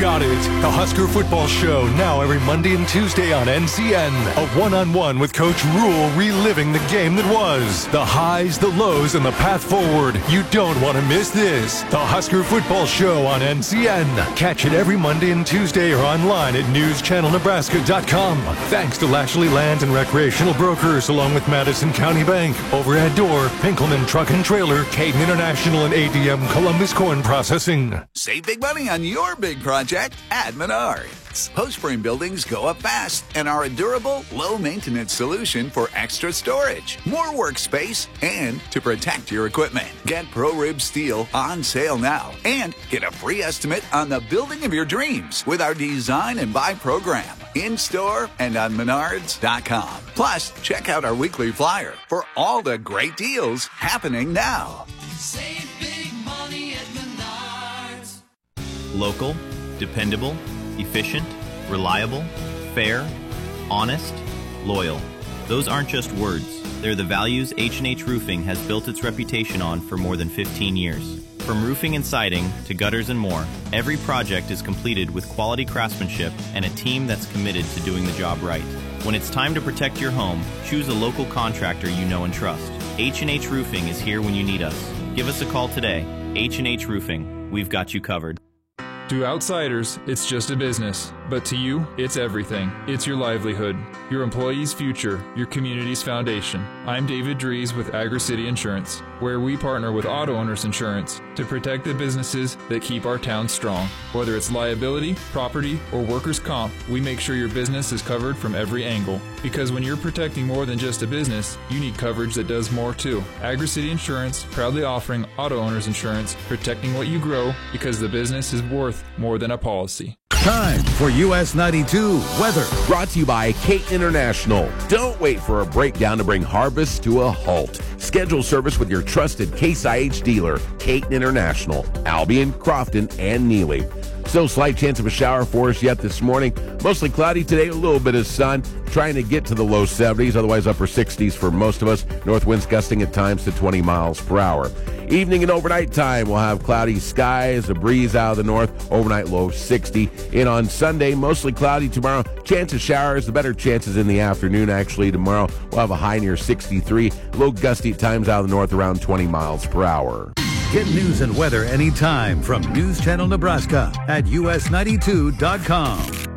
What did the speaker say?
got it. The Husker Football Show, now every Monday and Tuesday on NCN. A one-on-one with Coach Rule, reliving the game that was. The highs, the lows, and the path forward. You don't want to miss this. The Husker Football Show on NCN. Catch it every Monday and Tuesday or online at newschannelnebraska.com. Thanks to Lashley Lands and Recreational Brokers, along with Madison County Bank, Overhead Door, Pinkelman Truck and Trailer, Caden International, and ADM Columbus Corn Processing. Save big money on your big project at Menards. Post-frame buildings go up fast and are a durable, low-maintenance solution for extra storage, more workspace, and to protect your equipment. Get ProRib Steel on sale now and get a free estimate on the building of your dreams with our Design and Buy program in-store and on Menards.com. Plus, check out our weekly flyer for all the great deals happening now. Save big money at Menards. Local, dependable, efficient, reliable, fair, honest, loyal. Those aren't just words. They're the values H&H Roofing has built its reputation on for more than 15 years. From roofing and siding to gutters and more, every project is completed with quality craftsmanship and a team that's committed to doing the job right. When it's time to protect your home, choose a local contractor you know and trust. H&H Roofing is here when you need us. Give us a call today. H&H Roofing. We've got you covered. To outsiders, it's just a business, but to you, it's everything. It's your livelihood, your employees' future, your community's foundation. I'm David Dries with Agri-City Insurance, where we partner with Auto Owners Insurance to protect the businesses that keep our town strong. Whether it's liability, property, or workers' comp, we make sure your business is covered from every angle. Because when you're protecting more than just a business, you need coverage that does more too. Agri-City Insurance, proudly offering Auto Owners Insurance, protecting what you grow because the business is worth more than a policy. Time for US 92 weather. Brought to you by Caton International. Don't wait for a breakdown to bring harvest to a halt. Schedule service with your trusted Case IH dealer, Caton International, Albion, Crofton, and Neely. Still slight chance of a shower for us yet this morning. Mostly cloudy today, a little bit of sun. Trying to get to the low 70s, otherwise upper 60s for most of us. North winds gusting at times to 20 miles per hour. Evening and overnight time, we'll have cloudy skies, a breeze out of the north, overnight low 60. In on Sunday, mostly cloudy tomorrow. Chance of showers, the better chances in the afternoon actually. Tomorrow, we'll have a high near 63. Low gusty at times out of the north around 20 miles per hour. Get news and weather anytime from News Channel Nebraska at us92.com.